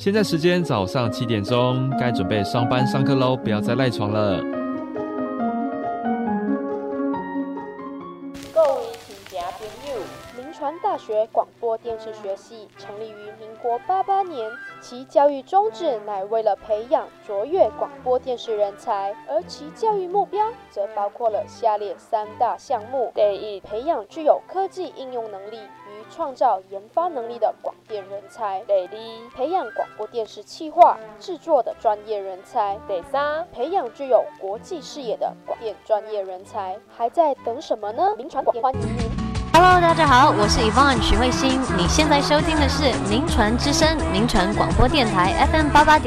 现在时间早上7点钟，该准备上班上课喽，不要再赖床了。 各位听众朋友，民传大学广播电视学系成立于民国88年，其教育宗旨乃为了培养卓越广播电视人才，而其教育目标则包括了下列3大项目：第一，培养具有科技应用能力与创造研发能力的广电人才；第二，培养广播电视企划制作的专业人才；第三，培养具有国际视野的广电专业人才。还在等什么呢？民传广电欢迎您。 Hello， 大家好，我是 Yvonne 许慧欣，你现在收听的是民传之声，民传广播电台 FM88.1